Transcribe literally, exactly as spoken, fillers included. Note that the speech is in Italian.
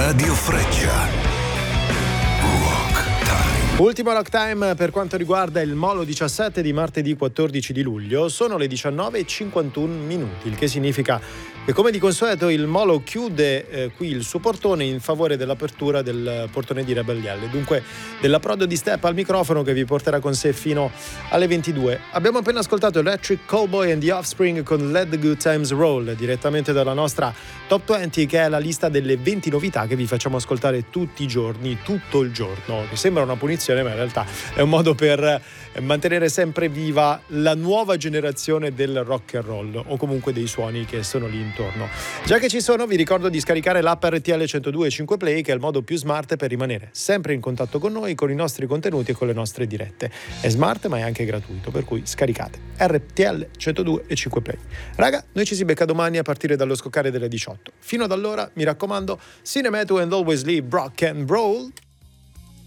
Radio Freccia. Ultimo Rock Time per quanto riguarda il Molo diciassette di martedì quattordici di luglio. Sono le diciannove e cinquantuno minuti, il che significa che come di consueto il Molo chiude eh, qui il suo portone in favore dell'apertura del portone di Rebellielle, dunque dell'approdo di Step al microfono che vi porterà con sé fino alle ventidue. Abbiamo appena ascoltato Electric Callboy and the Offspring con Let the Good Times Roll, direttamente dalla nostra Top venti, che è la lista delle venti novità che vi facciamo ascoltare tutti i giorni, tutto il giorno. Mi sembra una punizione, ma in realtà è un modo per mantenere sempre viva la nuova generazione del rock and roll, o comunque dei suoni che sono lì intorno. Già che ci sono, vi ricordo di scaricare l'app R T L centodue e cinque Play, che è il modo più smart per rimanere sempre in contatto con noi, con i nostri contenuti e con le nostre dirette. È smart ma è anche gratuito, per cui scaricate R T L centodue e cinque Play. Raga, noi ci si becca domani a partire dallo scoccare delle diciotto. Fino ad allora, mi raccomando, Cinemetu and Always Leave Rock and Roll.